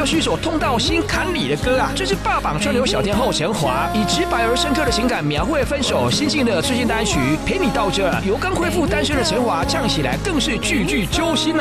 又是一首痛到心坎里的歌啊！这是霸榜串流小天后陈华，以直白而深刻的情感描绘分手心境的最新单曲《陪你到这》，由刚恢复单身的陈华唱起来更是句句揪心啊！